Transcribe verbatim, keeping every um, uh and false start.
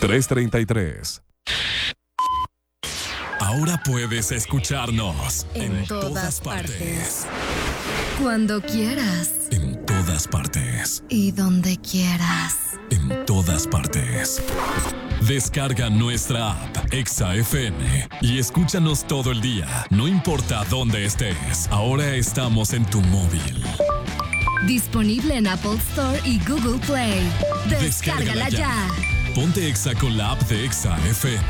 tres treinta y tres. Ahora puedes escucharnos en, en todas, todas partes. partes. Cuando quieras. En todas partes. Y donde quieras. En todas partes. Descarga nuestra app Exa F M y escúchanos todo el día, no importa dónde estés. Ahora estamos en tu móvil. Disponible en Apple Store y Google Play. Descárgala, Descárgala ya. ya. Ponte Exa con la app de Exa F M.